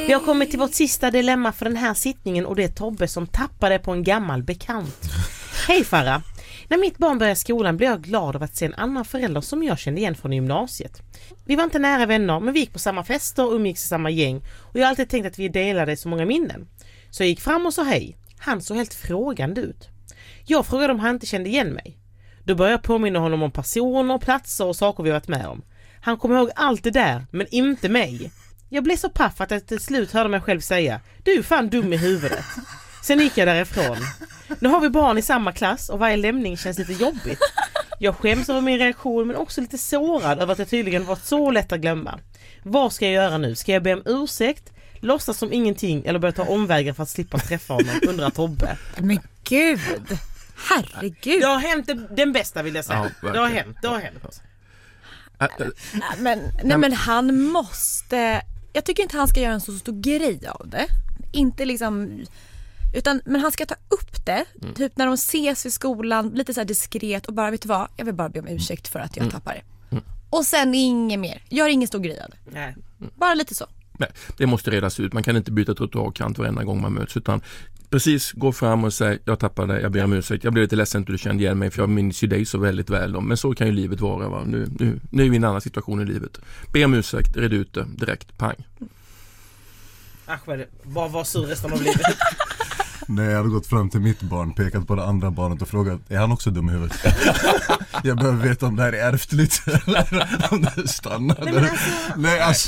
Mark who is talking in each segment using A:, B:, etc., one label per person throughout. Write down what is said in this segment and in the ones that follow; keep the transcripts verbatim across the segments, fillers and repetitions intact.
A: Vi har kommit till vårt sista dilemma för den här sittningen och det är Tobbe som tappade på en gammal bekant. Hej Farah. När mitt barn började skolan blev jag glad av att se en annan förälder som jag kände igen från gymnasiet. Vi var inte nära vänner men vi gick på samma fester och umgicks i samma gäng och jag har alltid tänkt att vi delade så många minnen. Så jag gick fram och sa hej. Han såg helt frågande ut. Jag frågade om han inte kände igen mig. Då började jag påminna honom om personer, platser och saker vi varit med om. Han kom ihåg allt det där, men inte mig. Jag blev så paff att jag till slut hörde mig själv säga: du är fan dum i huvudet. Sen gick jag därifrån. Nu har vi barn i samma klass och varje lämning känns lite jobbigt. Jag skäms över min reaktion men också lite sårad över att det tydligen var så lätt att glömma. Vad ska jag göra nu? Ska jag be om ursäkt, låtsas som ingenting eller börja ta omvägar för att slippa träffa honom, undrar Tobbe.
B: Men gud, herregud.
A: Det har hänt den bästa vill jag säga. Ja, det har hänt, det har hänt.
B: Men, nej, men han måste... Jag tycker inte han ska göra en så stor grej av det. Inte liksom... Utan, men han ska ta upp det mm. typ när de ses i skolan lite så här diskret och bara, vet du vad, jag vill bara be om ursäkt för att jag mm. tappar det. Mm. Och sen inget mer. Gör ingen stor grej av det. Nej. Bara lite så.
C: Nej, det måste redas ut. Man kan inte byta trottoarkant varenda gång man möts utan precis gå fram och säga jag tappade, jag ber om ursäkt. Jag blev lite ledsen att du kände igen mig för jag minns ju dig så väldigt väl. Då. Men så kan ju livet vara. Va? Nu, nu, nu är vi i en annan situation i livet. Be om ursäkt, red ut det direkt, pang.
A: Ahmed, vad var sur resten av livet?
D: Nej, jag hade gått fram till mitt barn, pekat på det andra barnet och frågat, är han också dum i huvudet? Jag behöver veta om det här är ärftligt eller om det stannar. Nej, men alltså... Nej, alltså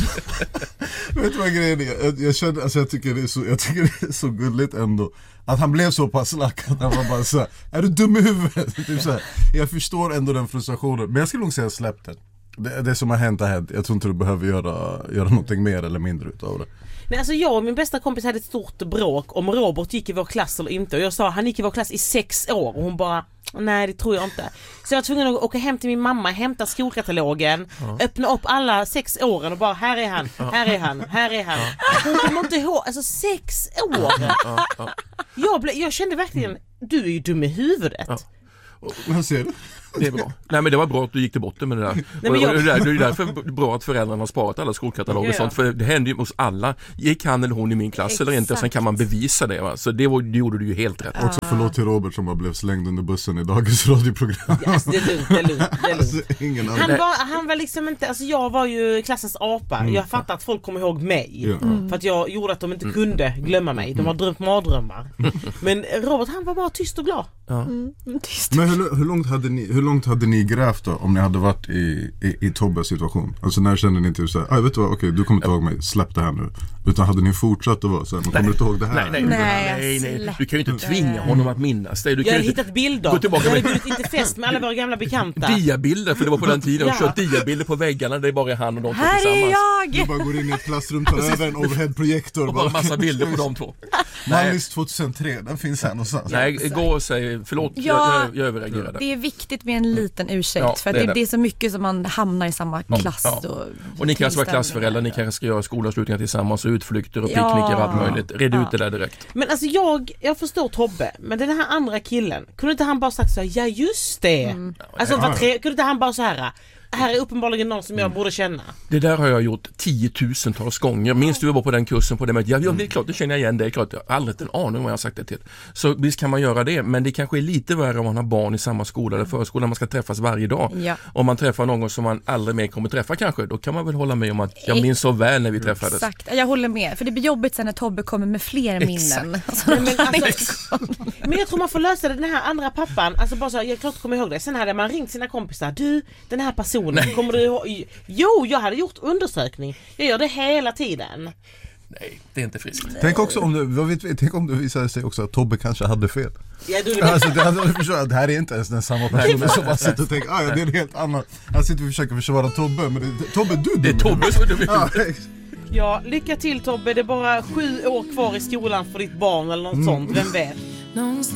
D: vet du vad grejen är? Jag, jag, känner, alltså, jag, tycker det är så, jag tycker det är så gulligt ändå att han blev så pass lack att han var bara så här, är du dum i huvudet? Typ så här. Jag förstår ändå den frustrationen, men jag skulle nog säga släpp den. Det, det som har hänt har hänt. Jag tror inte du behöver göra, göra någonting mer eller mindre utav det.
A: Nej, alltså jag och min bästa kompis hade ett stort bråk om Robert gick i vår klass eller inte. Och jag sa, han gick i vår klass i sex år. Och hon bara, nej det tror jag inte. Så jag var tvungen att åka hem till min mamma, hämta skolkatalogen, ja. öppna upp alla sex åren och bara, här är han, här är han, här är han. Hon kommer inte ihåg, alltså sex år. Ja, ja. Jag, ble, jag kände verkligen, du är ju dum i huvudet. Ja.
D: Vad ser du?
C: Det är bra. Nej, men det var bra att du gick till botten med det där. Nej, och, jag... och det, är, det är därför bra att föräldrarna har sparat alla skolkataloger och sånt. För det händer ju hos alla. Gick han eller hon i min klass Exakt. eller inte? Och sen kan man bevisa det. Va? Så det, var, det gjorde du ju helt rätt.
D: Uh. Också förlåt till Robert som bara blev slängd under bussen i dagens radioprogram.
A: Yes, det är lugnt, det är lugnt. Det är lugnt.
D: Alltså, ingen
A: han, var, han var liksom inte, alltså jag var ju klassens apa. Mm. Jag fattar att folk kommer ihåg mig. Mm. För att jag gjorde att de inte kunde glömma mig. De har drömt mardrömmar. Men Robert, han var bara tyst och glad.
D: Ja. Mm. Tyst. Men hur, hur långt hade ni, hur långt hade ni grävt då om ni hade varit i, i, i Tobbes situation? Alltså när kände ni inte så här, ah, vet du vad, okej, du kommer inte ihåg mig, släpp det här nu. Utan hade ni fortsatt att vara så här, man kommer inte ihåg det här.
C: Nej, nej, nej, nej, nej. Du kan ju inte tvinga honom att minnas det. Du
A: jag har
C: inte
A: hittat bilder. Gå tillbaka. Jag har blivit inte fest med alla våra gamla bekanta.
C: Diabilder, för det var på den tiden. Och ja. kört diabilder på väggarna, det är bara han och de två
B: här
C: tillsammans.
B: Här är jag!
D: Du bara går in i ett klassrum, tar över en overhead-projektor.
C: Och bara en massa bilder på de två.
D: Manlist tjugohundratre, den finns här någonstans.
C: Nej, gå och säg, förlåt,
B: ja,
C: jag, jag överreagerade.
B: Det är viktigt med en liten ursäkt. Ja, för
C: det, är
B: det,
C: det.
B: det är så mycket som man hamnar i samma klass.
C: Ja.
B: Och,
C: och ni kanske vara klassföräldrar, ni kanske ska göra skolavslutningar tillsammans och utflykter och picknicker och allt möjligt. Red ja. ut det där direkt.
A: Men alltså jag, jag förstår Tobbe, men den här andra killen, kunde inte han bara sagt så här, ja just det. Mm. Alltså var tre, kunde inte han bara så här, här är uppenbarligen någon som jag borde känna.
C: Det där har jag gjort tiotusentals gånger. Minns du var på den kursen på det med, ja, ja det är klart, det känner jag igen, det är klart. Jag har aldrig en aning om vad jag har sagt det till. Så visst kan man göra det, men det kanske är lite värre om man har barn i samma skola eller förskola, man ska träffas varje dag. Ja. Om man träffar någon som man aldrig mer kommer träffa kanske, då kan man väl hålla med om att jag minns så väl när vi träffades.
B: Exakt, jag håller med. För det blir jobbigt sen när Tobbe kommer med fler minnen. Alltså,
A: men, alltså, men jag tror man får lösa det, den här andra pappan, alltså bara så, jag klart kommer ihåg det. Sen hade man ringt sina kompisar, du, den här personen, Nej. kommer du ihåg? Jo, jag hade gjort undersökning. Jag gör det hela tiden.
C: Nej, det är inte friskt.
D: Tänk också om du, vad vet, tänk om du visade sig också att Tobbe kanske hade fel.
A: Ja, du
D: alltså, det, hade förstått, det här är inte ens den samma person som bara sitter och tänker, ah, ja, det är en helt annan. Han sitter och försöker försvara Tobbe, men det, Tobbe, du
C: det är Tobbe som är dum.
A: Ja, ja, lycka till Tobbe. Det är bara sju år kvar i skolan för ditt barn eller något mm. sånt, vem vet.